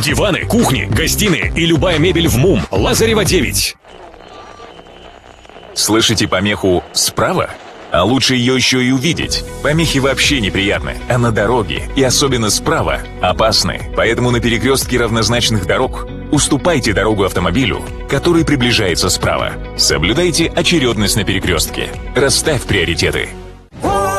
Диваны, кухни, гостиные и любая мебель в МУМ. Лазарева 9. Слышите помеху «справа»? А лучше ее еще и увидеть. Помехи вообще неприятны, а на дороге, и особенно справа, опасны. Поэтому на перекрестке равнозначных дорог уступайте дорогу автомобилю, который приближается справа. Соблюдайте очередность на перекрестке. Расставь приоритеты.